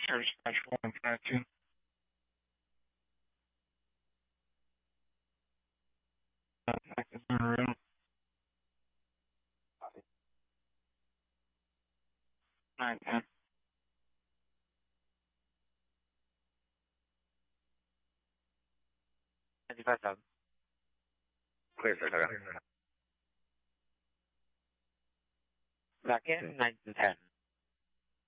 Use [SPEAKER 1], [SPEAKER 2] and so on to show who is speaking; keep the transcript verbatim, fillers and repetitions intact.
[SPEAKER 1] Service dispatch one five two. Active on room. nine ten.
[SPEAKER 2] ninety-five thousand.
[SPEAKER 3] Clear, sir.
[SPEAKER 2] Back in, nine to ten.